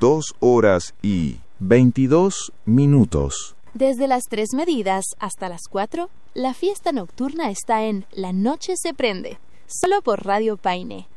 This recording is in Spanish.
2 horas y 22 minutos. Desde las 3 medidas hasta las 4, la fiesta nocturna está en La Noche se Prende, solo por Radio Paine.